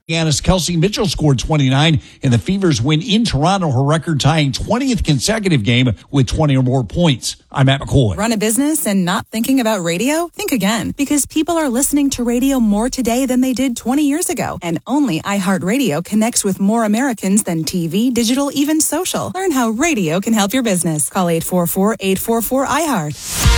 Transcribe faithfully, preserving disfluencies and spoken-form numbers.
Indiana's Kelsey Mitchell scored twenty-nine in the Fever's win in Toronto, her record-tying twentieth consecutive game with twenty or more points. I'm Matt McCoy. Run a business and not thinking about radio? Think again, because people are listening to radio more today than they did twenty years ago. And only iHeartRadio connects with more Americans than T V, digital, even social. Learn how radio can help your business. Call eight four four, eight four four, I heart.